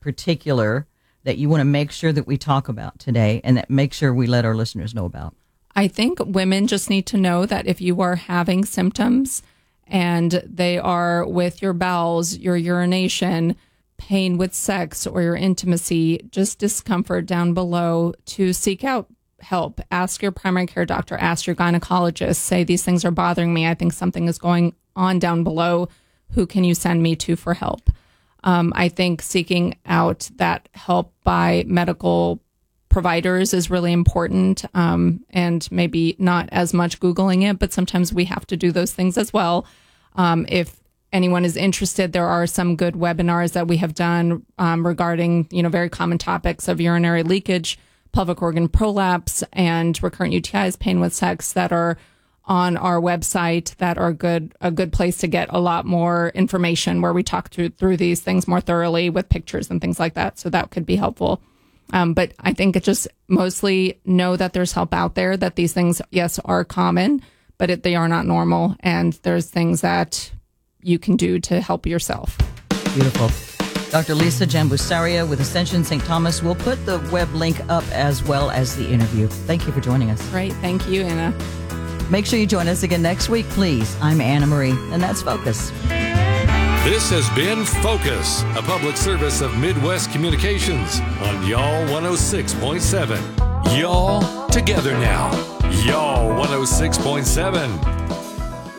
particular that you want to make sure that we talk about today and that make sure we let our listeners know about? I think women just need to know that if you are having symptoms and they are with your bowels, your urination, pain with sex or your intimacy, just discomfort down below, to seek out help. Ask your primary care doctor, ask your gynecologist, say these things are bothering me. I think something is going on down below. Who can you send me to for help? I think seeking out that help by medical providers is really important, and maybe not as much Googling it, but sometimes we have to do those things as well. If anyone is interested, there are some good webinars that we have done regarding, very common topics of urinary leakage, pelvic organ prolapse, and recurrent UTIs, pain with sex, that are on our website, that are a good place to get a lot more information, where we talk through these things more thoroughly with pictures and things like that. So that could be helpful. But I think it just mostly know that there's help out there, that these things, yes, are common, but they are not normal. And there's things that you can do to help yourself. Beautiful. Dr. Lisa Jambusaria with Ascension St. Thomas. We'll put the web link up as well as the interview. Thank you for joining us. Great. Thank you, Anna. Make sure you join us again next week, please. I'm Anna Marie, and that's Focus. This has been Focus, a public service of Midwest Communications on Y'all 106.7. Y'all together now. Y'all 106.7.